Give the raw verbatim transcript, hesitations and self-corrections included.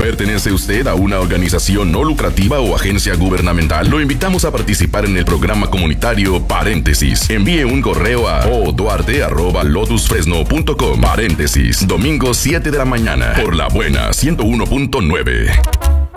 ¿Pertenece usted a una organización no lucrativa o agencia gubernamental? Lo invitamos a participar en el programa comunitario Paréntesis. Envíe un correo a oduarte arroba lotus fresno punto com. Paréntesis, domingo siete de la mañana, por La Buena ciento uno punto nueve.